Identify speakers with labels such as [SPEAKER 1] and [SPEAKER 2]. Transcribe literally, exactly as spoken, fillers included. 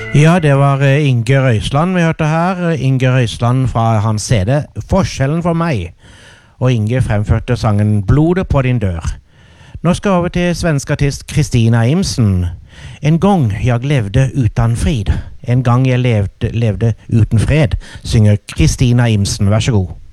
[SPEAKER 1] Ja, det var Inge Røisland vi hørte her. Inge Røisland fra hans C D Forskjellen for meg. Og Inge fremførte sangen Blodet på din dør. Nå skal vi over til svensk artist Kristina Imsen. En gang jeg levde utan frid. En gang jeg levde, levde uten fred, synger Kristina Imsen. Vær så god.